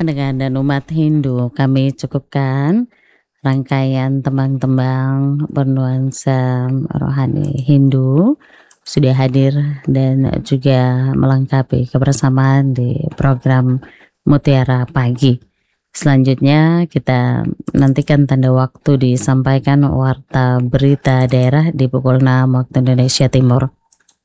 pendengar dan umat Hindu, kami cukupkan rangkaian tembang-tembang bernuansa rohani Hindu sudah hadir dan juga melengkapi kebersamaan di program Mutiara Pagi. Selanjutnya kita nantikan tanda waktu disampaikan warta berita daerah di pukul 6 waktu Indonesia Timur.